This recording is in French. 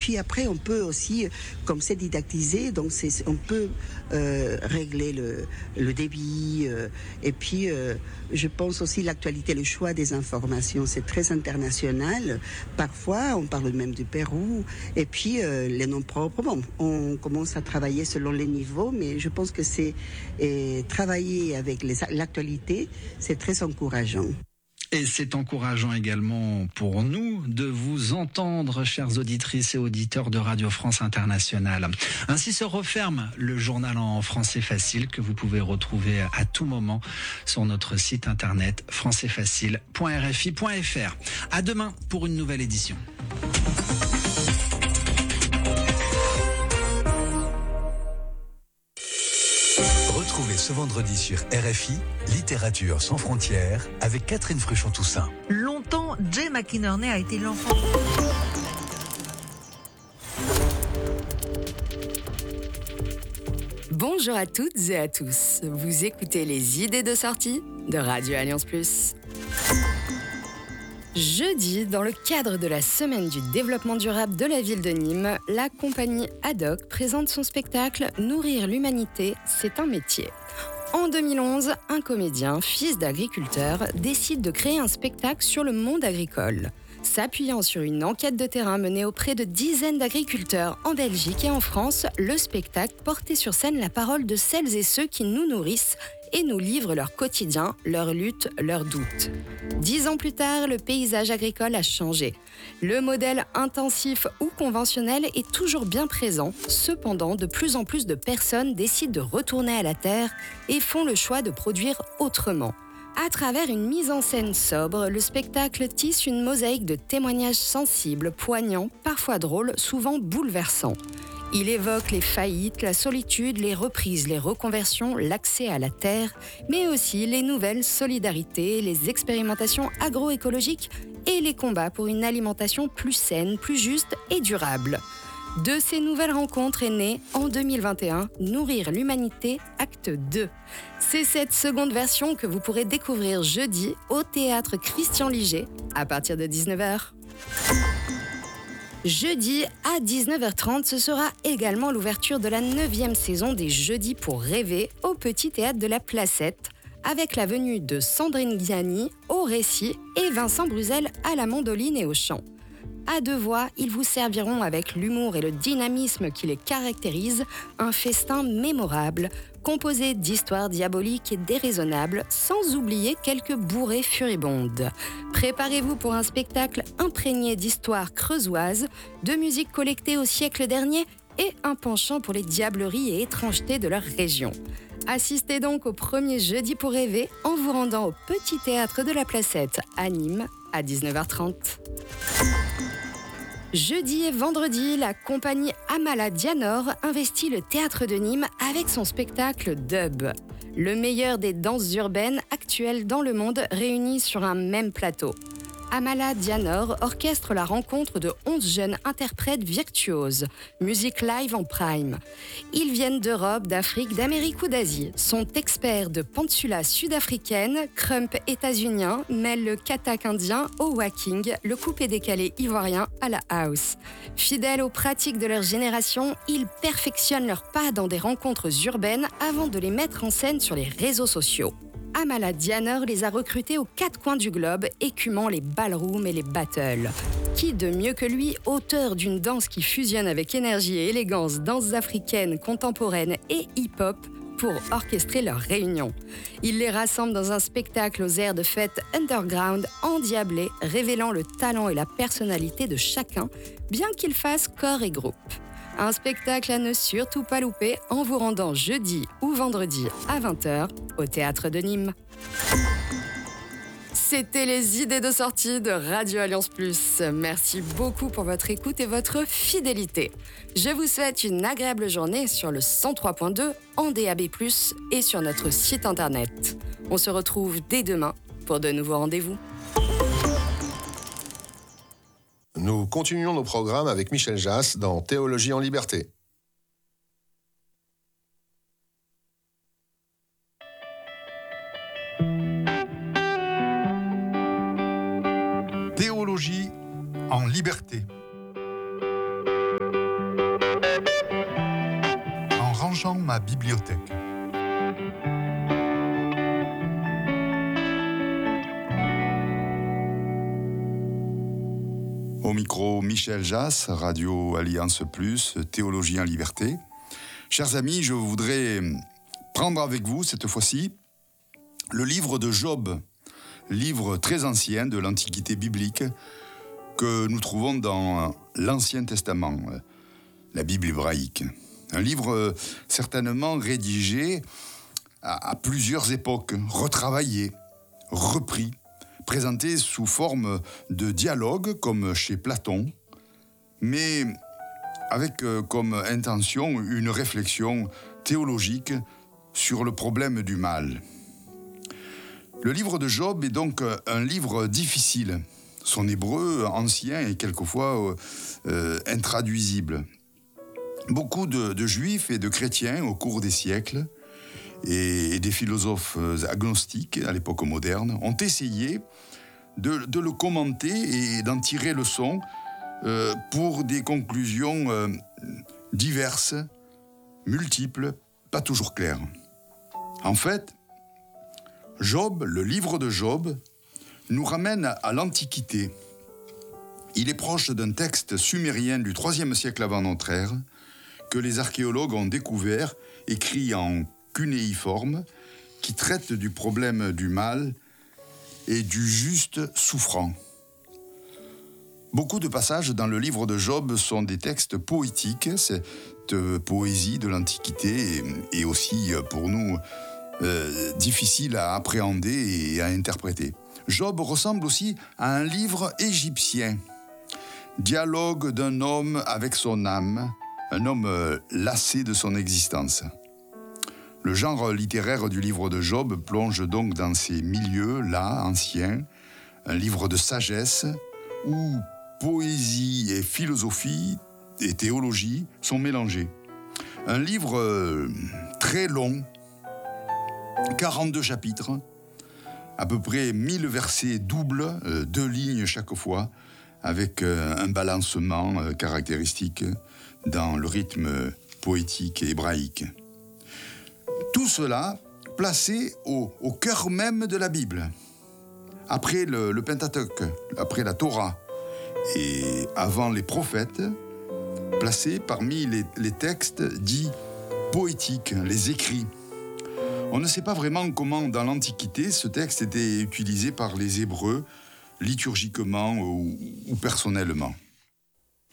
puis après, on peut aussi, comme c'est didactisé, donc on peut régler le débit. Et puis, je pense aussi l'actualité, le choix des informations, c'est très international. Parfois, on parle même du Pérou. Et puis, les noms propres, bon, on commence à travailler selon les niveaux, mais je pense que c'est travailler avec l'actualité, c'est très encourageant. Et c'est encourageant également pour nous de vous entendre, chères auditrices et auditeurs de Radio France Internationale. Ainsi se referme le journal en français facile que vous pouvez retrouver à tout moment sur notre site internet françaisfacile.rfi.fr. À demain pour une nouvelle édition. Retrouvez ce vendredi sur RFI, Littérature sans frontières, avec Catherine Fruchon-Toussaint. Longtemps, Jay McInerney a été l'enfant. Bonjour à toutes et à tous. Vous écoutez les idées de sortie de Radio Alliance Plus. Jeudi, dans le cadre de la Semaine du développement durable de la ville de Nîmes, la compagnie Haddock présente son spectacle « Nourrir l'humanité, c'est un métier ». En 2011, un comédien, fils d'agriculteur, décide de créer un spectacle sur le monde agricole. S'appuyant sur une enquête de terrain menée auprès de dizaines d'agriculteurs en Belgique et en France, le spectacle portait sur scène la parole de celles et ceux qui nous nourrissent et nous livrent leur quotidien, leurs luttes, leurs doutes. 10 ans plus tard, le paysage agricole a changé. Le modèle intensif ou conventionnel est toujours bien présent. Cependant, de plus en plus de personnes décident de retourner à la terre et font le choix de produire autrement. À travers une mise en scène sobre, le spectacle tisse une mosaïque de témoignages sensibles, poignants, parfois drôles, souvent bouleversants. Il évoque les faillites, la solitude, les reprises, les reconversions, l'accès à la terre, mais aussi les nouvelles solidarités, les expérimentations agroécologiques et les combats pour une alimentation plus saine, plus juste et durable. De ces nouvelles rencontres est né, en 2021, Nourrir l'humanité, acte 2. C'est cette seconde version que vous pourrez découvrir jeudi au Théâtre Christian Liger, à partir de 19h. Jeudi à 19h30, ce sera également l'ouverture de la 9e saison des Jeudis pour rêver au Petit Théâtre de la Placette, avec la venue de Sandrine Ghiani au récit et Vincent Bruzel à la mandoline et au chant. À deux voix, ils vous serviront avec l'humour et le dynamisme qui les caractérisent un festin mémorable, composé d'histoires diaboliques et déraisonnables, sans oublier quelques bourrées furibondes. Préparez-vous pour un spectacle imprégné d'histoires creusoises, de musique collectée au siècle dernier et un penchant pour les diableries et étrangetés de leur région. Assistez donc au premier Jeudi pour rêver en vous rendant au Petit Théâtre de la Placette à Nîmes à 19h30. Jeudi et vendredi, la compagnie Amala Dianor investit le théâtre de Nîmes avec son spectacle Dub. Le meilleur des danses urbaines actuelles dans le monde réunies sur un même plateau. Amala Dianor orchestre la rencontre de 11 jeunes interprètes virtuoses, musique live en prime. Ils viennent d'Europe, d'Afrique, d'Amérique ou d'Asie, sont experts de pantsulas sud-africaine, crump états-unien, mêlent le katak indien au whacking, le coupé-décalé ivoirien à la house. Fidèles aux pratiques de leur génération, ils perfectionnent leurs pas dans des rencontres urbaines avant de les mettre en scène sur les réseaux sociaux. Amala Dianor les a recrutés aux 4 coins du globe, écumant les ballrooms et les battles. Qui de mieux que lui, auteur d'une danse qui fusionne avec énergie et élégance danses africaines, contemporaines et hip-hop, pour orchestrer leur réunion. Il les rassemble dans un spectacle aux airs de fête underground endiablé, révélant le talent et la personnalité de chacun, bien qu'ils fassent corps et groupe. Un spectacle à ne surtout pas louper en vous rendant jeudi ou vendredi à 20h au Théâtre de Nîmes. C'était les idées de sortie de Radio Alliance Plus. Merci beaucoup pour votre écoute et votre fidélité. Je vous souhaite une agréable journée sur le 103.2 en DAB+, et sur notre site internet. On se retrouve dès demain pour de nouveaux rendez-vous. Nous continuons nos programmes avec Michel Jass dans Théologie en liberté. Théologie en liberté. rangeant ma bibliothèque. Au micro, Michel Jass, Radio Alliance Plus, Théologie en Liberté. Chers amis, je voudrais prendre avec vous, cette fois-ci, le livre de Job, livre très ancien de l'Antiquité biblique, que nous trouvons dans l'Ancien Testament, la Bible hébraïque. Un livre certainement rédigé à plusieurs époques, retravaillé, repris, présenté sous forme de dialogue, comme chez Platon, mais avec comme intention une réflexion théologique sur le problème du mal. Le livre de Job est donc un livre difficile. Son hébreu ancien est quelquefois intraduisible. Beaucoup de juifs et de chrétiens au cours des siècles et des philosophes agnostiques à l'époque moderne ont essayé de le commenter et d'en tirer leçon pour des conclusions diverses, multiples, pas toujours claires. En fait, Job, le livre de Job, nous ramène à l'Antiquité. Il est proche d'un texte sumérien du IIIe siècle avant notre ère que les archéologues ont découvert, écrit en cunéiforme, qui traite du problème du mal et du juste souffrant. Beaucoup de passages dans le livre de Job sont des textes poétiques. Cette poésie de l'Antiquité est aussi pour nous difficile à appréhender et à interpréter. Job ressemble aussi à un livre égyptien. Dialogue d'un homme avec son âme, un homme lassé de son existence. Le genre littéraire du livre de Job plonge donc dans ces milieux-là, anciens, un livre de sagesse où poésie et philosophie et théologie sont mélangés. Un livre très long, 42 chapitres, à peu près 1000 versets doubles, 2 lignes chaque fois, avec un balancement caractéristique dans le rythme poétique et hébraïque. Tout cela placé au cœur même de la Bible. Après le Pentateuque, après la Torah et avant les prophètes, placé parmi les textes dits poétiques, les écrits. On ne sait pas vraiment comment, dans l'Antiquité, ce texte était utilisé par les Hébreux, liturgiquement ou personnellement.